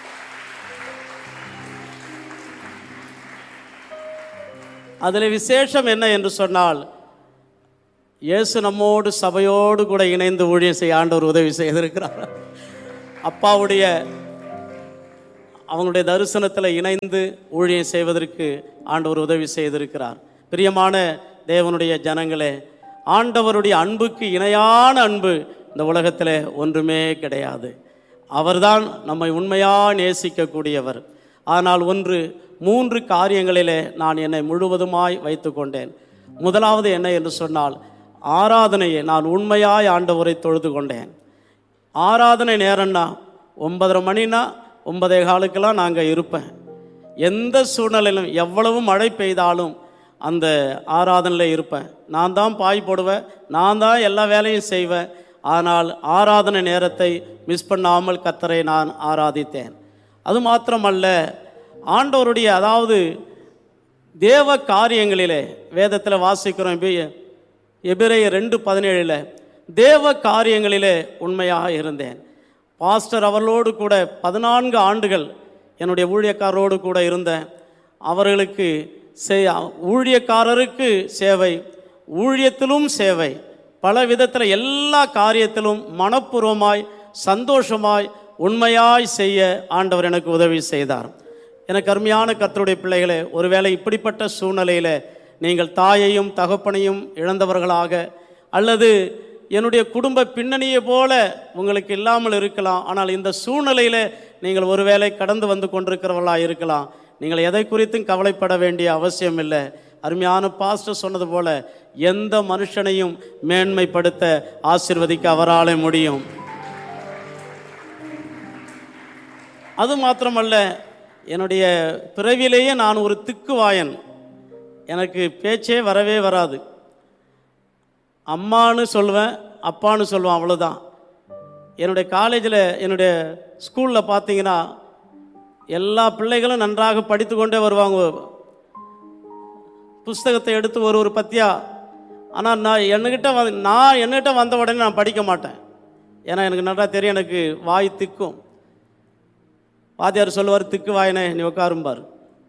அதில் விசேஷம் என்ன என்று சொன்னால், இயேசு நம்மோடு சபையோடு கூட இணைந்து ஊழியம் செய்ய ஆண்டவர் உதவி செய்திருக்கிறார். அப்பாவுடைய அவங்களுடைய தரிசனத்தில் இணைந்து ஊழியம் செய்வதற்கு ஆண்டவர் உதவி செய்திருக்கிறார். பிரியமான தேவனுடைய ஜனங்களே, ஆண்டவருடைய அன்புக்கு இணையான அன்பு இந்த உலகத்தில் ஒன்றுமே கிடையாது. அவர்தான் நம்மை உண்மையாக நேசிக்கக்கூடியவர். ஆனால் ஒன்று மூன்று காரியங்களிலே நான் என்னை முழுவதுமாய் வைத்து கொண்டேன். முதலாவது என்ன என்று சொன்னால், ஆராதனையை நான் உண்மையாய் ஆண்டவரை தொழுது கொண்டேன். ஆராதனை நேரம்னா ஒன்பதரை மணினா ஒன்பதே காலுக்கெல்லாம் நாங்கள் இருப்பேன். எந்த சூழ்நிலையிலும் எவ்வளவு மழை பெய்தாலும் அந்த ஆராதனையில் இருப்பேன். நான் தான் பாய் போடுவேன், நான் தான் எல்லா வேலையும் செய்வேன். ஆனால் ஆராதனை நேரத்தை மிஸ் பண்ணாமல் கர்த்தரை நான் ஆராதித்தேன். அது மாத்திரமல்ல, ஆண்டவருடைய அதாவது தேவ காரியங்களிலே வேதத்தில் வாசிக்கிறோம், எபிரேயர் ரெண்டு பதினேழில் தேவ காரியங்களிலே உண்மையாக இருந்தேன். பாஸ்டர் அவர்களோடு கூட பதினான்கு ஆண்டுகள் என்னுடைய ஊழியக்காரரோடு கூட இருந்தேன். அவர்களுக்கு செய் ஊழியக்காரருக்கு சேவை, ஊழியத்திலும் சேவை, பல விதத்தில் எல்லா காரியத்திலும் மனப்பூர்வமாய் சந்தோஷமாய் உண்மையாய் செய்ய ஆண்டவர் எனக்கு உதவி செய்தார். எனக்கு அருமையான கர்த்தருடைய பிள்ளைகளே, ஒருவேளை இப்படிப்பட்ட சூழ்நிலையில் நீங்கள் தாயையும் தகப்பனையும் இழந்தவர்களாக, அல்லது என்னுடைய குடும்ப பின்னணியை போல உங்களுக்கு இல்லாமல் இருக்கலாம். ஆனால் இந்த சூழ்நிலையில் நீங்கள் ஒருவேளை கடந்து வந்து கொண்டிருக்கிறவர்களாக இருக்கலாம். நீங்கள் எதை குறித்தும் கவலைப்பட வேண்டிய அவசியம் இல்லை. அருமையான பாஸ்டர் சொன்னது போல, எந்த மனுஷனையும் மேன்மைப்படுத்த ஆசீர்வதிக்க அவராலே முடியும். அது மாத்திரமல்ல, என்னுடைய பிறவிலேயே நான் ஒரு திக்குவாயன், எனக்கு பேச்சே வரவே வராது. அம்மானு சொல்லுவேன், அப்பான்னு சொல்லுவேன், அவ்வளோதான். என்னுடைய காலேஜில் என்னுடைய ஸ்கூலில் பார்த்தீங்கன்னா எல்லா பிள்ளைகளும் நன்றாக படித்து கொண்டே வருவாங்க, புஸ்தகத்தை எடுத்து ஒரு ஒரு பத்தியா. ஆனால் நான் என்கிட்ட வந்து நான் என்கிட்ட வந்த உடனே நான் படிக்க மாட்டேன். ஏன்னா எனக்கு நல்லா தெரியும், எனக்கு வாய் திக்கும். வாத்தியார் சொல்லுவார், திக்கு வாயினே நீ உட்காரும்பார்.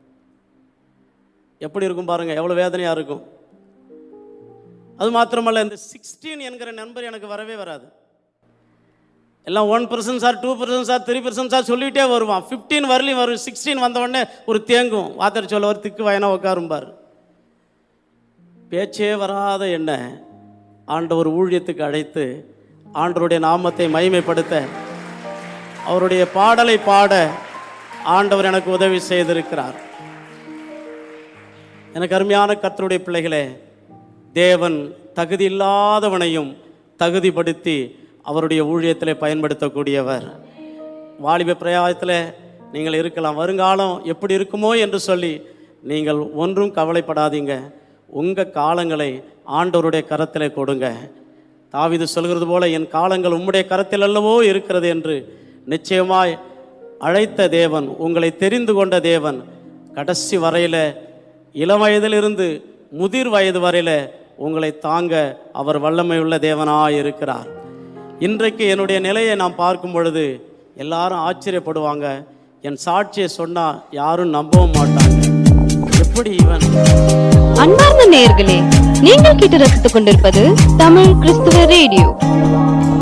எப்படி இருக்கும் பாருங்கள், எவ்வளோ வேதனையாக இருக்கும். அது மாத்திரமல்ல, இந்த சிக்ஸ்டீன் என்கிற நண்பர் எனக்கு வரவே வராது. எல்லாம் one percent sir, two percent sir, three percent sir சொல்லிகிட்டே வருவான். ஃபிஃப்டீன் வரலையும் வரும். சிக்ஸ்டீன் வந்த உடனே ஒரு தேங்கும். வாத்தியார் சொல்லுவார், திக்கு வாயினா உட்காரும்பார். பேச்சே வராத என்ன ஆண்டவர் ஊழியத்துக்கு அழைத்து ஆண்டவருடைய நாமத்தை மகிமைப்படுத்த, அவருடைய பாடலை பாட ஆண்டவர் எனக்கு உதவி செய்திருக்கிறார். எனக்கு அருமையான கர்த்தருடைய பிள்ளைகளே, தேவன் தகுதி இல்லாதவனையும் தகுதிப்படுத்தி அவருடைய ஊழியத்தில் பயன்படுத்தக்கூடியவர். வாலிப பிரயாயத்தில் நீங்கள் இருக்கலாம், வருங்காலம் எப்படி இருக்குமோ என்று சொல்லி நீங்கள் ஒன்றும் கவலைப்படாதீங்க. உங்கள் காலங்களை ஆண்டவருடைய கரத்தில் கொடுங்க. தாவீது சொல்கிறது போல, என் காலங்கள் உம்முடைய கரத்தில் அல்லவோ இருக்கிறது என்று. நிச்சயமாய் அழைத்த தேவன், உங்களை தெரிந்து கொண்ட தேவன், கடைசி வரையில் இளம் வயதிலிருந்து முதிர் வயது வரையில் உங்களை தாங்க அவர் வல்லமையுள்ள தேவனாய் இருக்கிறார். இன்றைக்கு என்னுடைய நிலையை நாம் பார்க்கும் பொழுது எல்லாரும் ஆச்சரியப்படுவாங்க. என் சாட்சியை சொன்னால் யாரும் நம்பவும் மாட்டாங்க. எப்படி இவன்? அன்பார்ந்த நேயர்களே, நீங்கள் கேட்டு ரசித்துக் கொண்டிருப்பது தமிழ் கிறிஸ்துவ ரேடியோ.